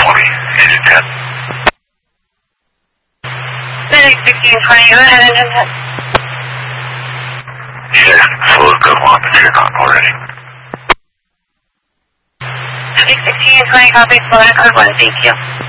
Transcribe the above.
20, engine 10. Medic 1620, go ahead, engine 10. Yeah, full good one, the check on already. Medic 1620, copy, full record 1, thank you.